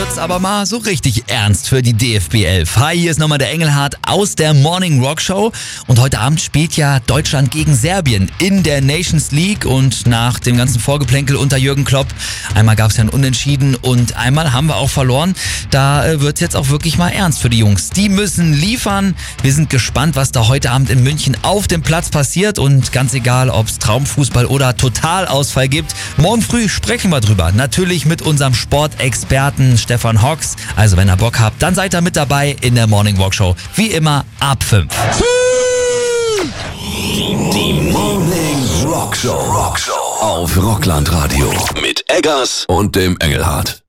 wird's aber mal so richtig ernst für die DFB 11. Hi, hier ist nochmal der Engelhardt aus der Morning Rock Show. Und heute Abend spielt ja Deutschland gegen Serbien in der Nations League. Und nach dem ganzen Vorgeplänkel unter Jürgen Klopp, einmal gab es ja ein Unentschieden und einmal haben wir auch verloren. Da wird's jetzt auch wirklich mal ernst für die Jungs. Die müssen liefern. Wir sind gespannt, was da heute Abend in München auf dem Platz passiert. Und ganz egal, ob's Traumfußball oder Totalausfall gibt, morgen früh sprechen wir drüber. Natürlich mit unserem Sportexperten Stefan Hocks. Also wenn ihr Bock habt, dann seid ihr mit dabei in der Morning Walk Show. Wie immer ab 5. Die Morning Rock Show auf Rockland Radio mit Eggers und dem Engelhardt.